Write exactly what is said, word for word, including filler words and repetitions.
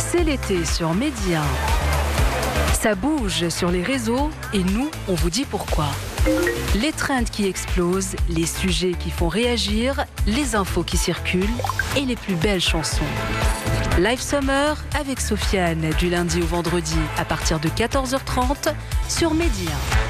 C'est l'été sur Média. Ça bouge sur les réseaux et nous, on vous dit pourquoi. Les trends qui explosent, les sujets qui font réagir, les infos qui circulent et les plus belles chansons. Live Summer avec Sofiane du lundi au vendredi à partir de quatorze heures trente sur Média.